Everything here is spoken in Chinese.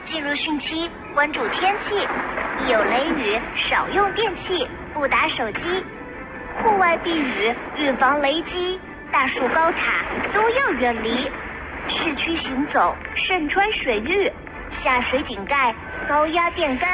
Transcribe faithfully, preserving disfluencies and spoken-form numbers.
进入汛期，关注天气，一有雷雨少用电器，不打手机。户外避雨，预防雷击，大树高塔都要远离。市区行走，慎穿水域，下水井盖，高压电杆。